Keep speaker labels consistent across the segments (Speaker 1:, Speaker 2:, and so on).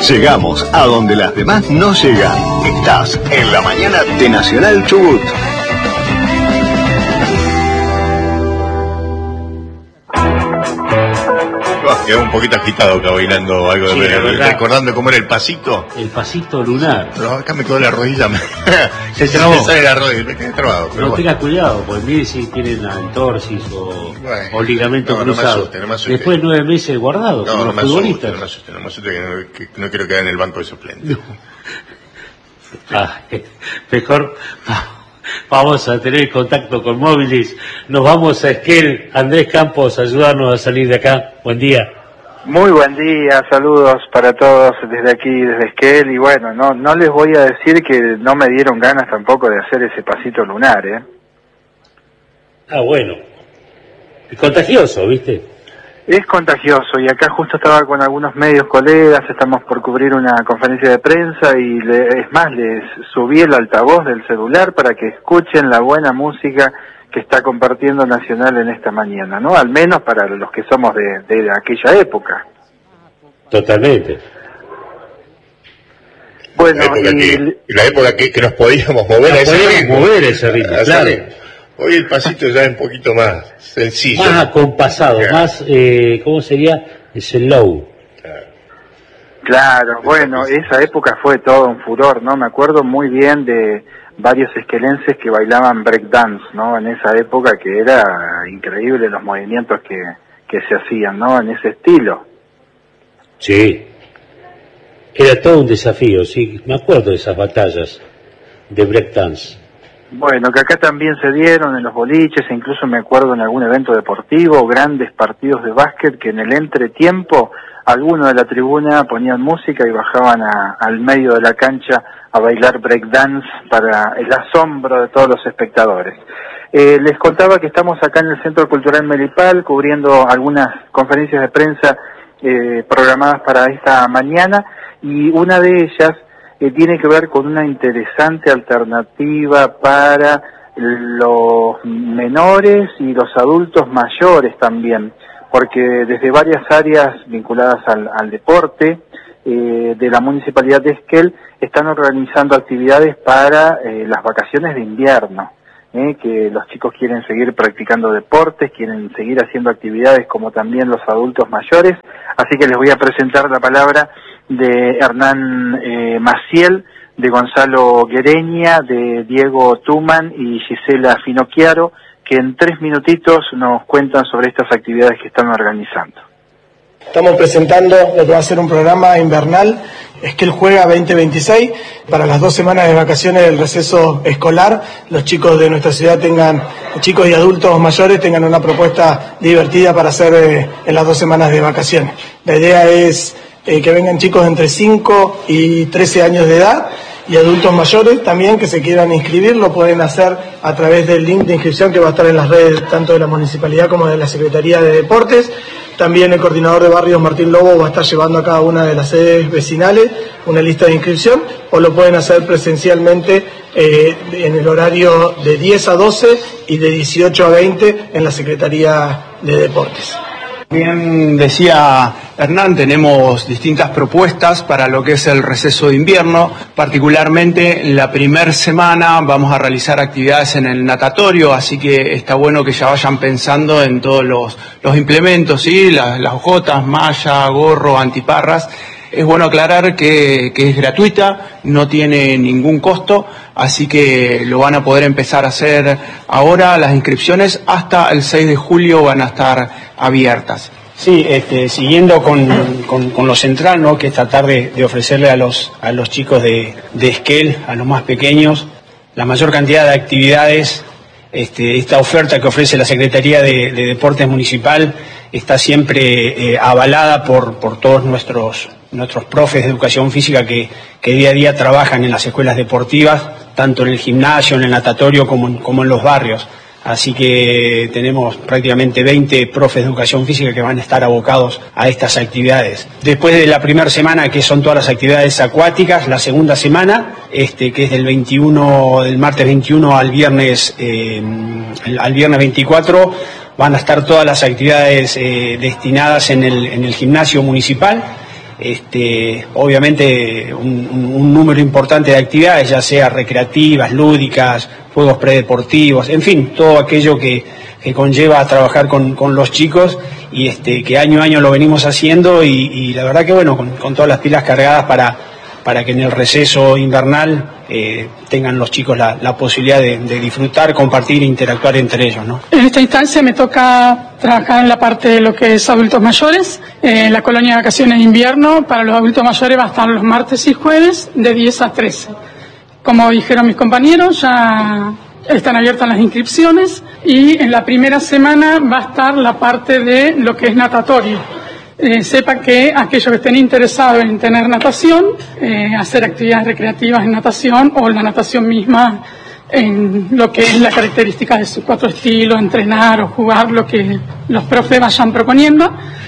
Speaker 1: Llegamos a donde las demás no llegan. Estás en la mañana de Nacional Chubut.
Speaker 2: Quedó un poquito agitado acá bailando algo
Speaker 3: Sí,
Speaker 2: recordando cómo era el pasito.
Speaker 3: El pasito lunar.
Speaker 2: Pero acá me quedó la rodilla.
Speaker 3: Se trabó.
Speaker 2: Me sale la rodilla, me quedé trabado. Pero
Speaker 3: No
Speaker 2: bueno.
Speaker 3: tengas cuidado, porque mire si tienen entorsis o ligamento cruzado.
Speaker 2: No me asuste.
Speaker 3: Después de 9 meses guardado, como los futbolistas.
Speaker 2: No me asuste, que no quiero quedar en el banco de suplentes.
Speaker 3: Mejor vamos a tener contacto con móviles. Nos vamos a Esquel. Andrés Campos, ayúdanos a salir de acá. Buen día.
Speaker 4: Muy buen día, saludos para todos desde aquí, desde Esquel. Y bueno, no les voy a decir que no me dieron ganas tampoco de hacer ese pasito lunar, ¿eh?
Speaker 3: Ah, bueno. Es contagioso, ¿viste?
Speaker 4: Es contagioso, y acá justo estaba con algunos medios colegas, estamos por cubrir una conferencia de prensa y es más, les subí el altavoz del celular para que escuchen la buena música que está compartiendo Nacional en esta mañana, ¿no? Al menos para los que somos de aquella época.
Speaker 3: Totalmente.
Speaker 4: Bueno,
Speaker 2: La época que nos podíamos mover a ese ritmo.
Speaker 3: Mover ese ritmo, claro.
Speaker 2: Hoy el pasito ya es un poquito más sencillo.
Speaker 3: Más acompasado, claro. Más, ¿cómo sería? Slow.
Speaker 4: Claro, bueno, esa época fue todo un furor, ¿no? Me acuerdo muy bien de varios esquelenses que bailaban breakdance, ¿no? En esa época, que era increíble los movimientos que se hacían, ¿no? En ese estilo.
Speaker 3: Sí. Era todo un desafío, sí. Me acuerdo de esas batallas de breakdance.
Speaker 4: Bueno, que acá también se dieron en los boliches, e incluso me acuerdo en algún evento deportivo, grandes partidos de básquet, que en el entretiempo algunos de la tribuna ponían música y bajaban al medio de la cancha a bailar breakdance para el asombro de todos los espectadores. Les contaba que estamos acá en el Centro Cultural Melipal cubriendo algunas conferencias de prensa programadas para esta mañana, y una de ellas tiene que ver con una interesante alternativa para los menores y los adultos mayores también, porque desde varias áreas vinculadas al deporte de la Municipalidad de Esquel están organizando actividades para las vacaciones de invierno, que los chicos quieren seguir practicando deportes, quieren seguir haciendo actividades como también los adultos mayores, así que les voy a presentar la palabra de Hernán Maciel, de Gonzalo Guereña, de Diego Tuman y Gisela Finocchiaro, que en 3 minutitos nos cuentan sobre estas actividades que están organizando.
Speaker 5: Estamos presentando lo que va a ser un programa invernal, Esquel Juega 2026, para las 2 semanas de vacaciones del receso escolar. Los chicos de nuestra ciudad chicos y adultos mayores tengan una propuesta divertida para hacer en las 2 semanas de vacaciones. La idea es que vengan chicos de entre 5 y 13 años de edad, y adultos mayores también que se quieran inscribir, lo pueden hacer a través del link de inscripción que va a estar en las redes tanto de la Municipalidad como de la Secretaría de Deportes. También el coordinador de barrios, Martín Lobo, va a estar llevando a cada una de las sedes vecinales una lista de inscripción, o lo pueden hacer presencialmente en el horario de 10 a 12 y de 18 a 20 en la Secretaría de Deportes.
Speaker 6: Bien decía Hernán, tenemos distintas propuestas para lo que es el receso de invierno. Particularmente en la primera semana vamos a realizar actividades en el natatorio, así que está bueno que ya vayan pensando en todos los implementos, ¿sí? Las hojotas, malla, gorro, antiparras. Es bueno aclarar que es gratuita, no tiene ningún costo, así que lo van a poder empezar a hacer ahora. Las inscripciones hasta el 6 de julio van a estar abiertas.
Speaker 7: Sí, siguiendo con lo central, ¿no? Que es tratar de ofrecerle a los chicos de Esquel, a los más pequeños, la mayor cantidad de actividades. Esta oferta que ofrece la Secretaría de Deportes Municipal está siempre avalada por todos nuestros profes de educación física que día a día trabajan en las escuelas deportivas, tanto en el gimnasio, en el natatorio, como en los barrios. Así que tenemos prácticamente 20 profes de educación física que van a estar abocados a estas actividades. Después de la primera semana, que son todas las actividades acuáticas, la segunda semana, que es del martes 21 al viernes 24, van a estar todas las actividades destinadas en el gimnasio municipal. obviamente un número importante de actividades, ya sea recreativas, lúdicas, juegos predeportivos, en fin, todo aquello que conlleva a trabajar con los chicos y que año a año lo venimos haciendo y la verdad que bueno, con todas las pilas cargadas para que en el receso invernal tengan los chicos la posibilidad de disfrutar, compartir e interactuar entre ellos, ¿no?
Speaker 8: En esta instancia me toca trabajar en la parte de lo que es adultos mayores. La colonia de vacaciones de invierno para los adultos mayores va a estar los martes y jueves de 10 a 13. Como dijeron mis compañeros, ya están abiertas las inscripciones y en la primera semana va a estar la parte de lo que es natatorio. Sepa que aquellos que estén interesados en tener natación, hacer actividades recreativas en natación o la natación misma en lo que es la característica de sus 4 estilos, entrenar o jugar, lo que los profes vayan proponiendo.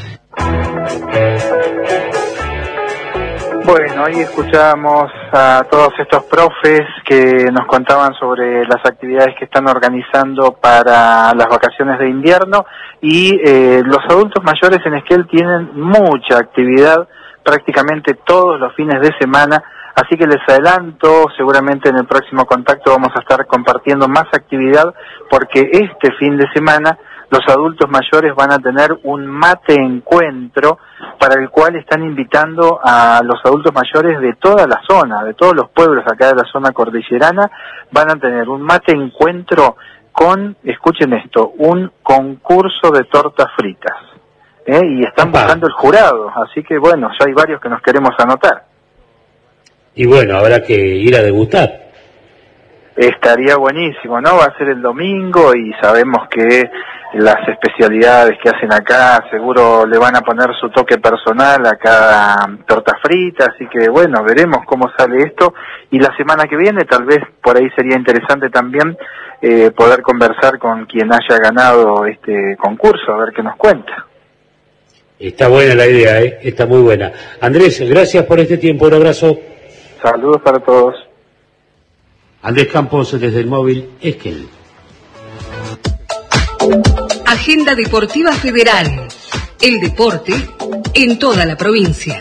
Speaker 4: Bueno, ahí escuchamos a todos estos profes que nos contaban sobre las actividades que están organizando para las vacaciones de invierno y los adultos mayores en Esquel tienen mucha actividad prácticamente todos los fines de semana, así que les adelanto, seguramente en el próximo contacto vamos a estar compartiendo más actividad porque este fin de semana los adultos mayores van a tener un mate encuentro para el cual están invitando a los adultos mayores de toda la zona, de todos los pueblos acá de la zona cordillerana, van a tener un mate encuentro con, escuchen esto, un concurso de tortas fritas. Y están buscando el jurado, así que bueno, ya hay varios que nos queremos anotar.
Speaker 3: Y bueno, habrá que ir a degustar.
Speaker 4: Estaría buenísimo, ¿no? Va a ser el domingo y sabemos que las especialidades que hacen acá seguro le van a poner su toque personal a cada torta frita, así que bueno, veremos cómo sale esto y la semana que viene tal vez por ahí sería interesante también poder conversar con quien haya ganado este concurso, a ver qué nos cuenta.
Speaker 3: Está buena la idea, está muy buena. Andrés, gracias por este tiempo, un abrazo.
Speaker 4: Saludos para todos.
Speaker 3: Andrés Campos desde el móvil Esquel.
Speaker 9: Agenda Deportiva Federal. El deporte en toda la provincia.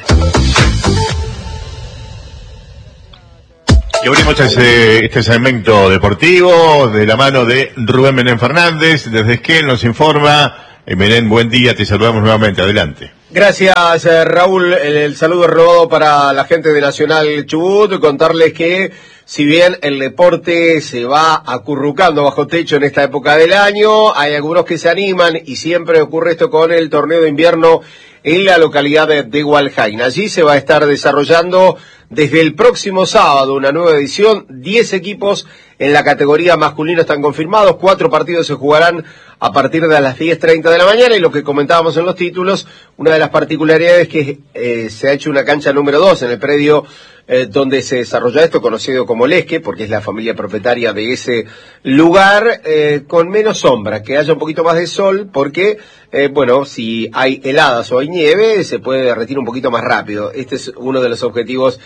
Speaker 2: Y abrimos este segmento deportivo de la mano de Rubén Menem Fernández. Desde Esquel nos informa. Menem, buen día, te saludamos nuevamente. Adelante.
Speaker 10: Gracias, Raúl. El saludo robado para la gente de Nacional Chubut. Contarles que si bien el deporte se va acurrucando bajo techo en esta época del año, hay algunos que se animan y siempre ocurre esto con el torneo de invierno en la localidad de Hualjain. Allí se va a estar desarrollando desde el próximo sábado una nueva edición. 10 equipos en la categoría masculina están confirmados, 4 partidos se jugarán a partir de las 10:30 de la mañana y lo que comentábamos en los títulos, una de las particularidades es que se ha hecho una cancha número 2 en el predio donde se desarrolla esto, conocido como Lesque, porque es la familia propietaria de ese lugar, con menos sombra, que haya un poquito más de sol, porque, bueno, si hay heladas o hay nieve, se puede derretir un poquito más rápido. Este es uno de los objetivos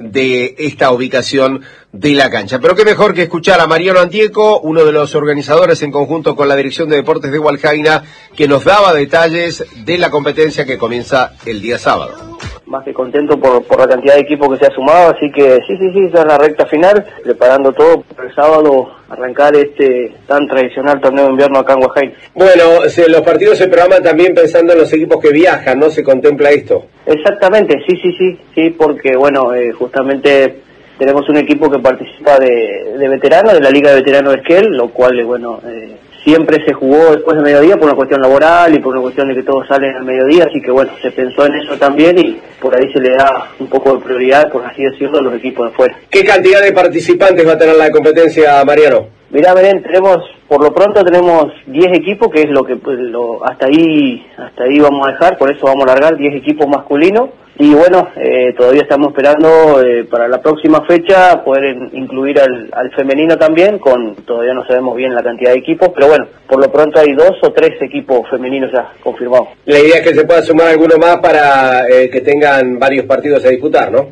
Speaker 10: de esta ubicación de la cancha. Pero qué mejor que escuchar a Mariano Antieco, uno de los organizadores en conjunto con la Dirección de Deportes de Hualjaina, que nos daba detalles de la competencia que comienza el día sábado.
Speaker 11: Más que contento por la cantidad de equipo que se ha sumado, así que sí, ya en la recta final, preparando todo para el sábado arrancar este tan tradicional torneo de invierno acá en Hualjain.
Speaker 10: Bueno, los partidos se programan también pensando en los equipos que viajan, ¿no? ¿Se contempla esto?
Speaker 11: Exactamente, sí, porque bueno, justamente tenemos un equipo que participa de veteranos, de la Liga de Veteranos de Esquel, lo cual, bueno, siempre se jugó después de mediodía por una cuestión laboral y por una cuestión de que todos salen al mediodía, así que bueno, se pensó en eso también y por ahí se le da un poco de prioridad, por así decirlo, a los equipos de afuera.
Speaker 10: ¿Qué cantidad de participantes va a tener la competencia, Mariano?
Speaker 11: Mirá, Belén, por lo pronto tenemos 10 equipos, que es lo que hasta ahí vamos a dejar, por eso vamos a largar 10 equipos masculinos. Y bueno, todavía estamos esperando para la próxima fecha poder incluir al femenino también, todavía no sabemos bien la cantidad de equipos, pero bueno, por lo pronto hay 2 o 3 equipos femeninos ya confirmados.
Speaker 10: La idea es que se pueda sumar alguno más para que tengan varios partidos a disputar, ¿no?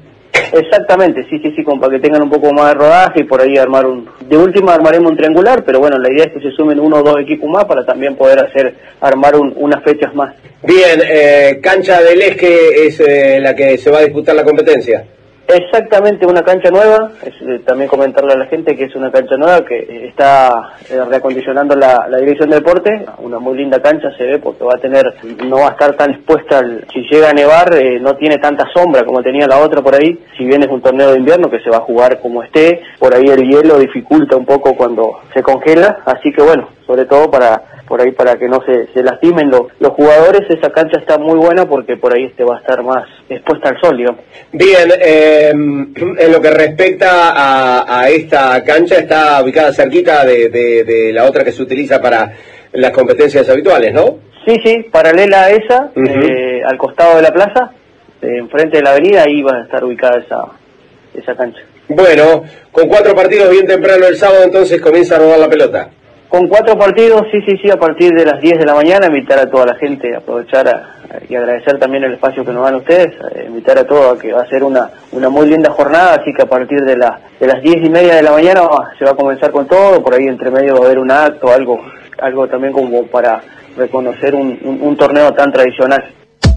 Speaker 11: Exactamente, sí, como para que tengan un poco más de rodaje y por ahí de última armaremos un triangular, pero bueno, la idea es que se sumen 1 o 2 equipos más para también poder armar unas fechas más.
Speaker 10: Bien, cancha del Esque es la que se va a disputar la competencia.
Speaker 11: Exactamente, una cancha nueva, también comentarle a la gente que es una cancha nueva que está reacondicionando la dirección de deporte, una muy linda cancha se ve porque no va a estar tan expuesta, si llega a nevar no tiene tanta sombra como tenía la otra por ahí, si bien es un torneo de invierno que se va a jugar como esté, por ahí el hielo dificulta un poco cuando se congela, así que bueno, sobre todo para que no se lastimen los jugadores, esa cancha está muy buena porque por ahí va a estar más expuesta al sol, digamos.
Speaker 10: Bien, en lo que respecta a esta cancha, está ubicada cerquita de la otra que se utiliza para las competencias habituales, ¿no?
Speaker 11: Sí, paralela a esa, al costado de la plaza, enfrente de la avenida, ahí va a estar ubicada esa cancha.
Speaker 10: Bueno, con 4 partidos bien temprano el sábado, entonces comienza a rodar la pelota.
Speaker 11: Con 4 partidos, sí, a partir de las 10 de la mañana, invitar a toda la gente a aprovechar y agradecer también el espacio que nos dan ustedes, invitar a todos a que va a ser una muy linda jornada, así que a partir de las 10:30 de la mañana se va a comenzar con todo, por ahí entre medio va a haber un acto, algo también como para reconocer un torneo tan tradicional.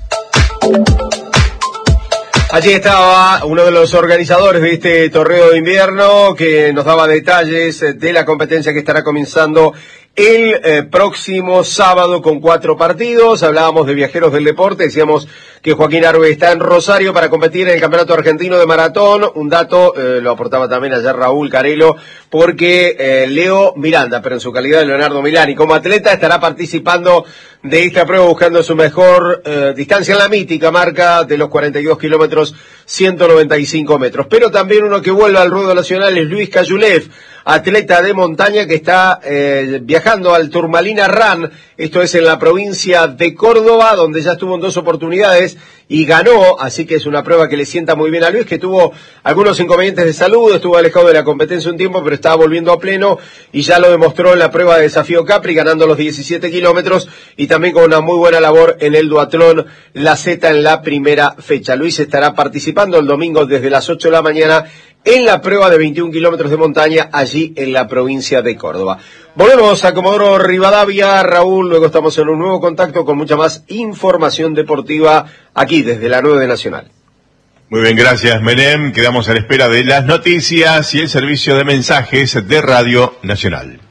Speaker 10: Allí estaba uno de los organizadores de este torneo de invierno que nos daba detalles de la competencia que estará comenzando el próximo sábado con 4 partidos. Hablábamos de Viajeros del Deporte, decíamos que Joaquín Arbe está en Rosario para competir en el Campeonato Argentino de Maratón. Un dato, lo aportaba también ayer Raúl Carelo, porque Leo Miranda, pero en su calidad de Leonardo Milani, como atleta estará participando de esta prueba buscando su mejor distancia en la mítica marca de los 42 kilómetros 195 metros. Pero también uno que vuelve al ruedo nacional es Luis Cayulev, atleta de montaña que está viajando al Turmalina Run, esto es en la provincia de Córdoba, donde ya estuvo en 2 oportunidades y ganó, así que es una prueba que le sienta muy bien a Luis, que tuvo algunos inconvenientes de salud, estuvo alejado de la competencia un tiempo, pero estaba volviendo a pleno y ya lo demostró en la prueba de desafío Capri, ganando los 17 kilómetros y también con una muy buena labor en el duatlón La Z en la primera fecha. Luis estará participando el domingo desde las 8 de la mañana en la prueba de 21 kilómetros de montaña allí en la provincia de Córdoba. Volvemos a Comodoro Rivadavia, Raúl, luego estamos en un nuevo contacto con mucha más información deportiva aquí desde la 9 de Nacional.
Speaker 2: Muy bien, gracias Menem, quedamos a la espera de las noticias y el servicio de mensajes de Radio Nacional.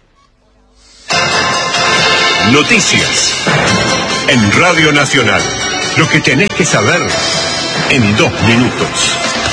Speaker 12: Noticias en Radio Nacional, lo que tenés que saber en 2 minutos.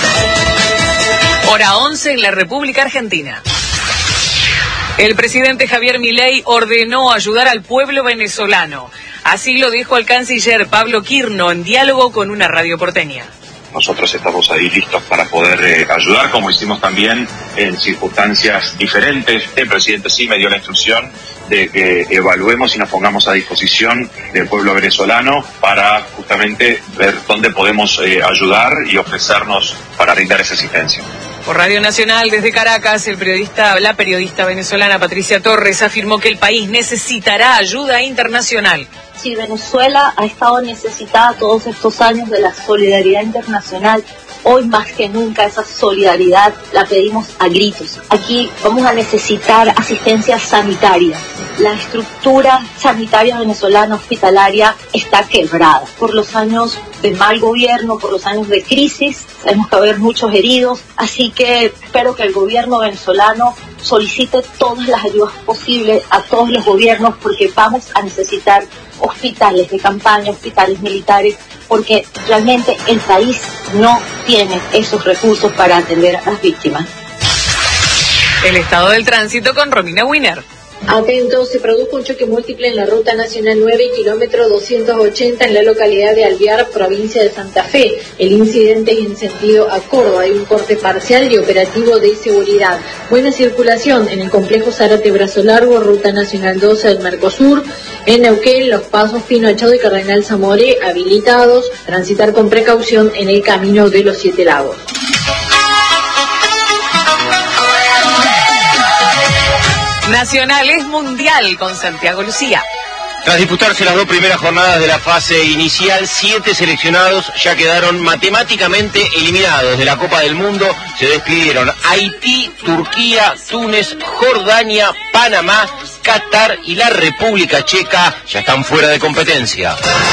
Speaker 9: Hora 11 en la República Argentina. El presidente Javier Milei ordenó ayudar al pueblo venezolano. Así lo dijo el canciller Pablo Quirno en diálogo con una radio porteña.
Speaker 13: Nosotros estamos ahí listos para poder ayudar, como hicimos también en circunstancias diferentes. El presidente sí me dio la instrucción de que evaluemos y nos pongamos a disposición del pueblo venezolano para justamente ver dónde podemos ayudar y ofrecernos para brindar esa asistencia.
Speaker 9: Por Radio Nacional, desde Caracas, la periodista venezolana Patricia Torres afirmó que el país necesitará ayuda internacional.
Speaker 14: Si Venezuela ha estado necesitada todos estos años de la solidaridad internacional, hoy más que nunca esa solidaridad la pedimos a gritos. Aquí vamos a necesitar asistencia sanitaria. La estructura sanitaria venezolana hospitalaria está quebrada por los años de mal gobierno, por los años de crisis. Tenemos que haber muchos heridos, así que espero que el gobierno venezolano solicite todas las ayudas posibles a todos los gobiernos, porque vamos a necesitar hospitales de campaña, hospitales militares, porque realmente el país no tiene esos recursos para atender a las víctimas.
Speaker 9: El estado del tránsito con Romina Wiener.
Speaker 15: Atentos, se produjo un choque múltiple en la ruta nacional 9, kilómetro 280 en la localidad de Alvear, provincia de Santa Fe. El incidente es en sentido a Córdoba, hay un corte parcial y operativo de seguridad. Buena circulación en el complejo Zárate Brazo Largo, ruta nacional 12 del Mercosur. En Neuquén, los pasos Pino Achado y Cardenal Zamoré habilitados. Transitar con precaución en el camino de los 7 Lagos.
Speaker 9: Nacional es mundial con Santiago Lucía.
Speaker 16: Tras disputarse las 2 primeras jornadas de la fase inicial, 7 seleccionados ya quedaron matemáticamente eliminados de la Copa del Mundo. Se despidieron Haití, Turquía, Túnez, Jordania, Panamá, Qatar y la República Checa. Ya están fuera de competencia.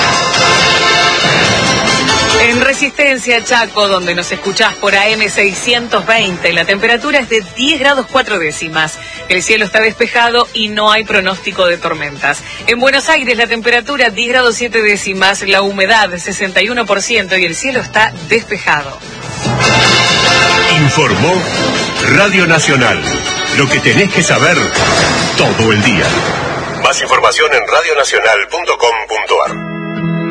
Speaker 9: En Resistencia, Chaco, donde nos escuchás por AM620, la temperatura es de 10 grados 4 décimas. El cielo está despejado y no hay pronóstico de tormentas. En Buenos Aires, la temperatura 10 grados 7 décimas, la humedad 61% y el cielo está despejado.
Speaker 12: Informó Radio Nacional. Lo que tenés que saber todo el día. Más información en radionacional.com.ar.